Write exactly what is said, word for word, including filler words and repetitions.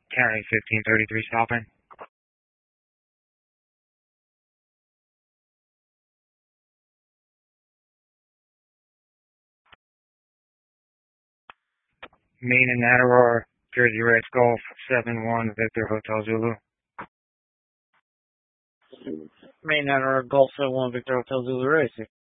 County fifteen thirty-three stopping. Main and Aurora, Jersey Reds Golf, seven one Victor Hotel Zulu. Main and Aurora Golf, seven one Victor Hotel Zulu Racing.